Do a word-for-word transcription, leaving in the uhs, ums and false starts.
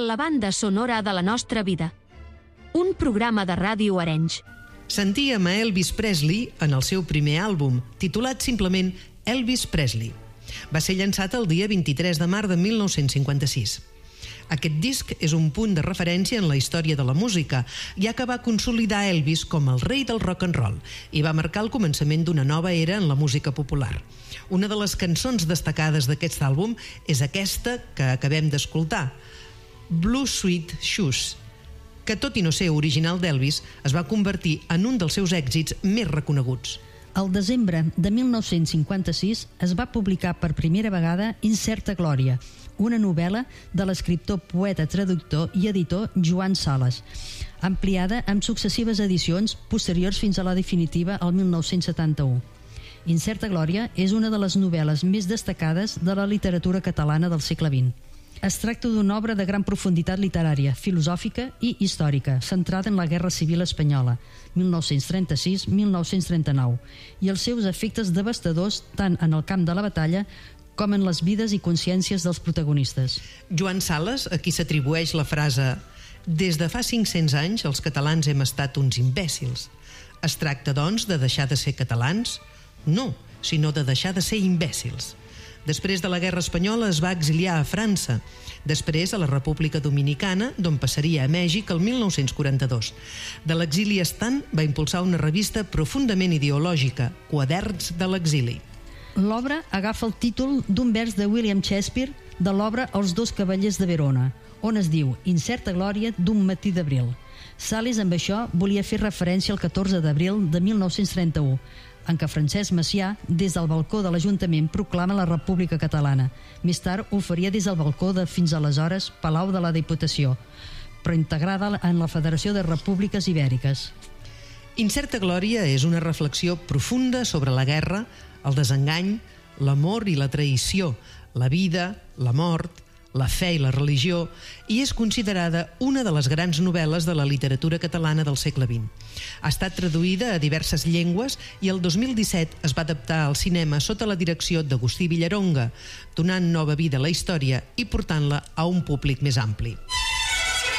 la banda sonora de la nostra vida. Un programa de ràdio Arenys. Sentíem a Elvis Presley en el seu primer àlbum, titulat simplement Elvis Presley. Va ser llançat el dia vint-i-tres de març de mil nou-cents cinquanta-sis. Aquest disc és un punt de referència en la història de la música, ja que va consolidar Elvis com el rei del rock and roll i va marcar el començament d'una nova era en la música popular. Una de les cançons destacades d'aquest àlbum és aquesta que acabem d'escoltar, Blue Suede Shoes, que tot i no ser original d'Elvis, es va convertir en un dels seus èxits més reconeguts. Al desembre de mil nou-cents cinquanta-sis es va publicar per primera vegada Incerta Glòria, una novel·la de l'escriptor, poeta, traductor i editor Joan Sales, ampliada amb successives edicions posteriors fins a la definitiva el mil nou-cents setanta-u. Incerta Glòria és una de les novel·les més destacades de la literatura catalana del segle vint. Es tracta d'una obra de gran profunditat literària, filosòfica i històrica, centrada en la Guerra Civil Espanyola, mil nou-cents trenta-sis a mil nou-cents trenta-nou, i els seus efectes devastadors tant en el camp de la batalla com en les vides i consciències dels protagonistes. Joan Sales, a qui s'atribueix la frase «Des de fa cinc-cents anys els catalans hem estat uns imbècils». Es tracta, doncs, de deixar de ser catalans? No, sinó de deixar de ser imbècils. Després de la Guerra Espanyola es va exiliar a França, després a la República Dominicana, d'on passaria a Mèxic el mil nou-cents quaranta-dos. De l'exili estant va impulsar una revista profundament ideològica, Quaderns de l'exili. L'obra agafa el títol d'un vers de William Shakespeare de l'obra Els dos cavallers de Verona, on es diu Incerta glòria d'un matí d'abril. Sales amb això volia fer referència al catorze d'abril de mil nou-cents trenta-u, en què Francesc Macià, des del balcó de l'Ajuntament, proclama la República Catalana. Més tard ho faria des del balcó de fins aleshores Palau de la Diputació, però integrada en la Federació de Repúbliques Ibèriques. Incerta glòria és una reflexió profunda sobre la guerra, el desengany, l'amor i la traïció, la vida, la mort, la fe i la religió, i és considerada una de les grans novel·les de la literatura catalana del segle vint. Ha estat traduïda a diverses llengües i el dos mil disset es va adaptar al cinema sota la direcció d'Agustí Villaronga, donant nova vida a la història i portant-la a un públic més ampli.